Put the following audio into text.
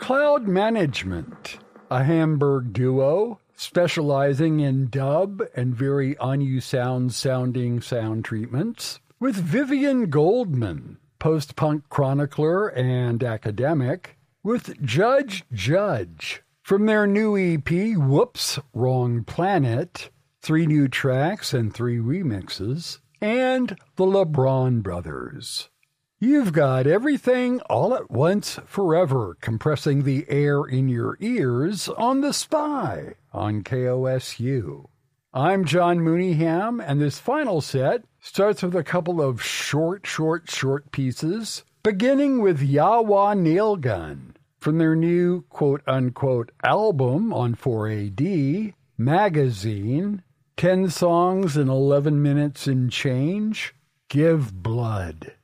Cloud Management, a Hamburg duo specializing in dub and very sounding sound treatments, with Vivian Goldman, post-punk chronicler and academic, with Judge Judge. From their new EP, Whoops, Wrong Planet, 3 new tracks and 3 remixes, and the LeBron Brothers. You've got everything all at once forever, compressing the air in your ears on The Spy on KOSU. I'm John Mooneyham, and this final set starts with a couple of short pieces, beginning with Yawa Nailgun from their new quote-unquote album on 4AD, Magazine, 10 songs in 11 minutes and change, Give Blood.